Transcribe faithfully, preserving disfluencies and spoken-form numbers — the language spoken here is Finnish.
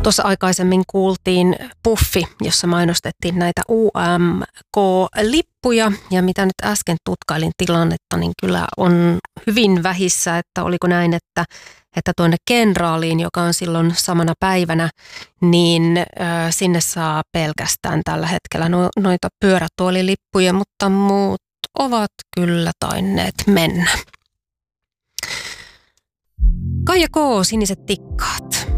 Tuossa aikaisemmin kuultiin puffi, jossa mainostettiin näitä U M K-lippuja. Ja mitä nyt äsken tutkailin tilannetta, niin kyllä on hyvin vähissä, että oliko näin, että, että tuonne kenraaliin, joka on silloin samana päivänä, niin äh, sinne saa pelkästään tällä hetkellä no, noita pyörätuolilippuja, mutta muut ovat kyllä tainneet mennä. Kaija K. Siniset tikkaat.